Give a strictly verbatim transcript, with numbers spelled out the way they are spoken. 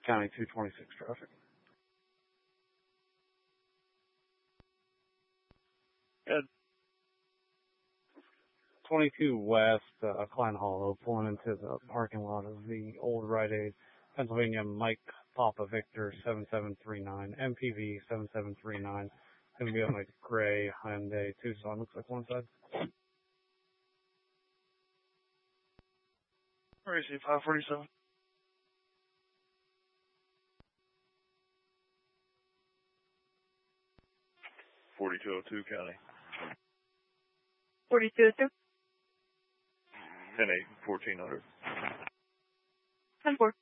County two twenty-six traffic. Good. twenty-two West, uh, Klein Hollow, pulling into the parking lot of the old Rite Aid, Pennsylvania, Mike Papa Victor seven seven three nine, M P V seven seven three nine. Going to be on a gray Hyundai Tucson, looks like one side. Where is he? five forty-seven. forty-two oh two County. forty-two oh two. ten eight, fourteen hundred. ten four.